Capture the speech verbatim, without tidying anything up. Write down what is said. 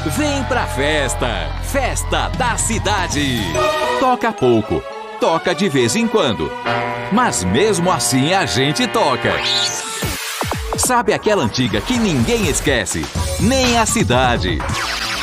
Vem pra festa! Festa da cidade! Toca pouco, toca de vez em quando, mas mesmo assim a gente toca. Sabe aquela antiga que ninguém esquece? Nem a cidade.